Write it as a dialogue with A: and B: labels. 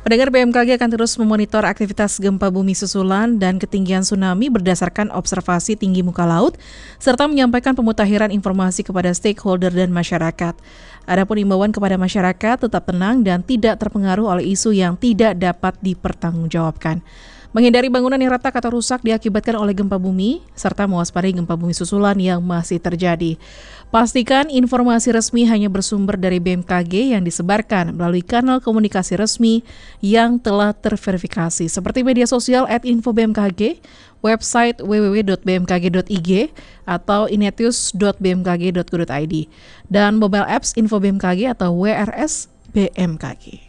A: Pendengar, BMKG akan terus memonitor aktivitas gempa bumi susulan dan ketinggian tsunami berdasarkan observasi tinggi muka laut, serta menyampaikan pemutakhiran informasi kepada stakeholder dan masyarakat. Adapun imbauan kepada masyarakat tetap tenang dan tidak terpengaruh oleh isu yang tidak dapat dipertanggungjawabkan. Menghindari bangunan yang retak atau rusak diakibatkan oleh gempa bumi, serta mewaspadai gempa bumi susulan yang masih terjadi. Pastikan informasi resmi hanya bersumber dari BMKG yang disebarkan melalui kanal komunikasi resmi yang telah terverifikasi, seperti media sosial @info-bmkg, website www.bmkg.ig, atau inetus.bmkg.go.id, dan mobile apps Info BMKG atau WRS BMKG.